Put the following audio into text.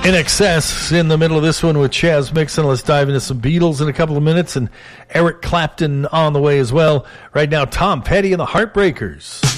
In Excess in the middle of this one with Chaz Mixon. Let's dive into some Beatles in a couple of minutes, and Eric Clapton on the way as well. Right now, Tom Petty and the Heartbreakers.